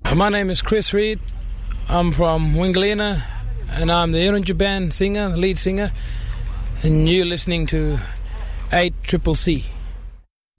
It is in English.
My name is Chris Reed. I'm from Wingalina, and I'm the Irunja Band singer, the lead singer. And you're listening to 8CCC.